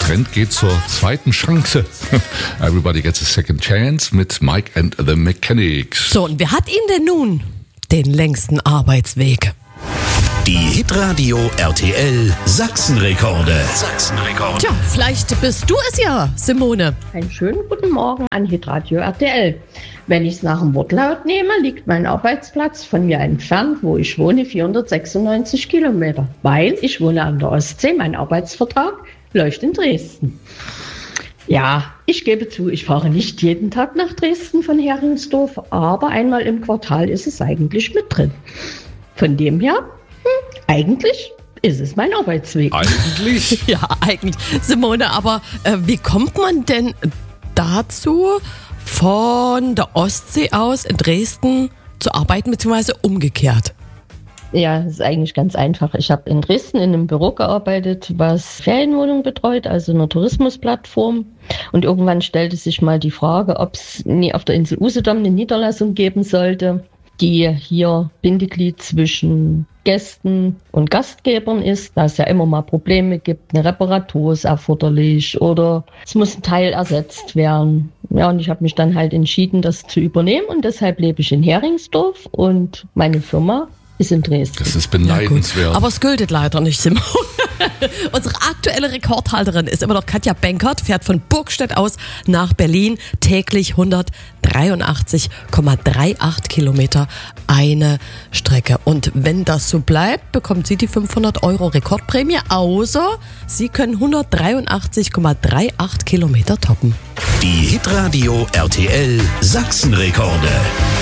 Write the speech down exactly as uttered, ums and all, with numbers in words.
Trend geht zur zweiten Chance. Everybody gets a second chance mit Mike and the Mechanics. So, und wer hat ihn denn nun den längsten Arbeitsweg? Die Hitradio R T L Sachsenrekorde. Sachsenrekorde. Tja, vielleicht bist du es ja, Simone. Einen schönen guten Morgen an Hitradio R T L. Wenn ich es nach dem Wortlaut nehme, liegt mein Arbeitsplatz von mir entfernt, wo ich wohne, vierhundertsechsundneunzig Kilometer. Weil ich wohne an der Ostsee, mein Arbeitsvertrag läuft in Dresden. Ja, ich gebe zu, ich fahre nicht jeden Tag nach Dresden von Heringsdorf, aber einmal im Quartal ist es eigentlich mit drin. Von dem her, hm, eigentlich ist es mein Arbeitsweg. Eigentlich? Ja, eigentlich. Simone, aber äh, wie kommt man denn dazu, von der Ostsee aus in Dresden zu arbeiten, beziehungsweise umgekehrt? Ja, das ist eigentlich ganz einfach. Ich habe in Dresden in einem Büro gearbeitet, was Ferienwohnungen betreut, also eine Tourismusplattform. Und irgendwann stellte sich mal die Frage, ob es nie auf der Insel Usedom eine Niederlassung geben sollte, die hier Bindeglied zwischen Gästen und Gastgebern ist, da es ja immer mal Probleme gibt, eine Reparatur ist erforderlich oder es muss ein Teil ersetzt werden. Ja, und ich habe mich dann halt entschieden, das zu übernehmen und deshalb lebe ich in Heringsdorf und meine Firma ist in Dresden. Das ist beneidenswert. Ja, aber es gilt leider nicht, Simone. Unsere aktuelle Rekordhalterin ist immer noch Katja Benkert, fährt von Burgstedt aus nach Berlin, täglich hundertdreiundachtzig Komma achtunddreißig Kilometer eine Strecke. Und wenn das so bleibt, bekommt sie die fünfhundert Euro Rekordprämie, außer sie können hundertdreiundachtzig Komma achtunddreißig Kilometer toppen. Die Hitradio R T L Sachsenrekorde.